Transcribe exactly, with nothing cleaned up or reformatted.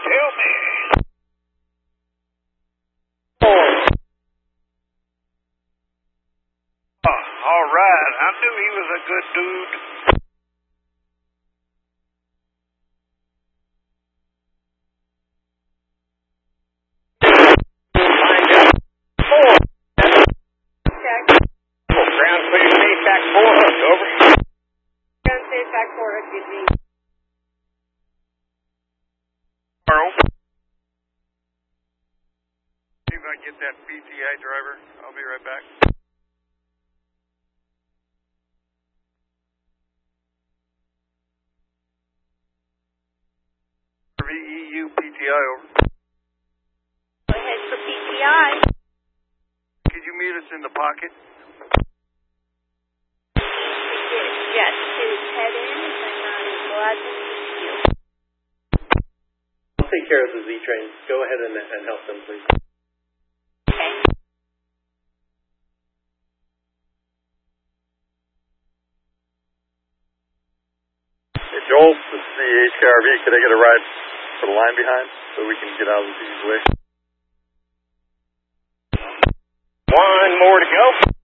Tell me. Oh, all right. I knew he was a good dude. Find out. Four. Check. Ground clear, safe back four hook. Over. Ground safe back four hook, G G. Carl. See if I can get that B T I driver. I'll be right back. V E U P T I over. Go ahead for P T I. Could you meet us in the pocket? Yes, his head in, and I'm glad to meet you. I'll take care of the Z-train. Go ahead and, and help them, please. Okay. Hey, Joel, this is the H K R V. Could I get a ride for the line behind so we can get out of the way? One more to go.